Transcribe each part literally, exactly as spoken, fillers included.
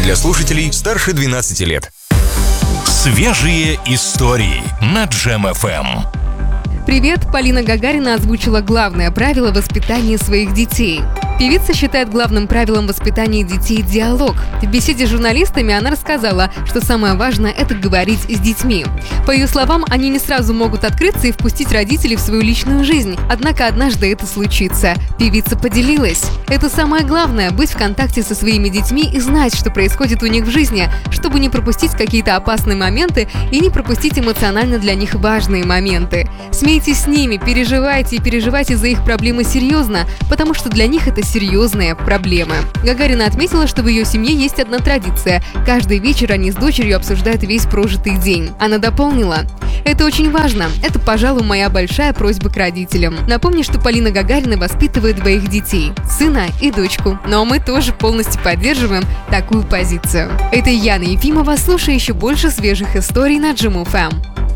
Для слушателей старше двенадцати лет. Свежие истории на Джем эф эм. Привет! Полина Гагарина озвучила главное правило воспитания своих детей. Певица считает главным правилом воспитания детей диалог. В беседе с журналистами она рассказала, что самое важное – это говорить с детьми. По ее словам, они не сразу могут открыться и впустить родителей в свою личную жизнь. Однако однажды это случится. Певица поделилась. Это самое главное – быть в контакте со своими детьми и знать, что происходит у них в жизни, чтобы не пропустить какие-то опасные моменты и не пропустить эмоционально для них важные моменты. Смейтесь с ними, переживайте и переживайте за их проблемы серьезно, потому что для них это серьезные проблемы. Гагарина отметила, что в ее семье есть одна традиция. Каждый вечер они с дочерью обсуждают весь прожитый день. Она дополнила: «Это очень важно. Это, пожалуй, моя большая просьба к родителям». Напомню, что Полина Гагарина воспитывает двоих детей – сына и дочку. Но мы тоже полностью поддерживаем такую позицию. Это Яна Ефимова. Слушай еще больше свежих историй на Джем эф эм.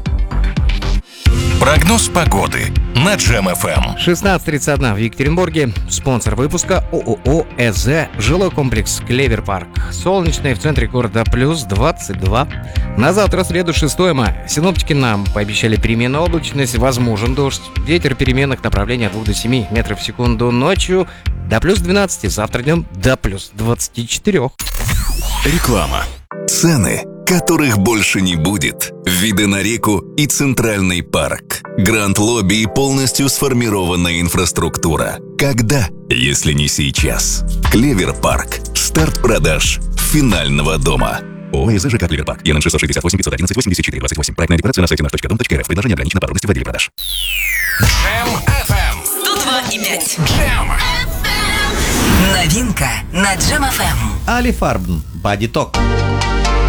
Прогноз погоды на Джем эф эм. шестнадцать тридцать один в Екатеринбурге. Спонсор выпуска ООО «ЭЗ». Жилой комплекс «Клевер Парк». Солнечный в центре города плюс двадцать два. На завтра, среду, шестого мая. Синоптики нам пообещали переменную облачность, возможен дождь. Ветер переменных направлений от двух до семи метров в секунду. Ночью до плюс двенадцати. Завтра днем до плюс двадцати четырёх. Реклама. Цены, которых больше не будет. Виды на реку и Центральный парк. Гранд-лобби и полностью сформированная инфраструктура. Когда, если не сейчас? Клевер Парк. Старт продаж финального дома. ООО «ЭЗ ЖК Клевер Парк». ЕН шестьсот шестьдесят восемь пятьсот одиннадцать восемьдесят четыре двадцать восемь. Проектная декларация на сайте наш точка дом точка рф. Предложение ограничено по трудности в отделе продаж. Джем эф эм. сто два и пять. Джем. Новинка на Джем эф эм. Али Фарбн. Body Talk.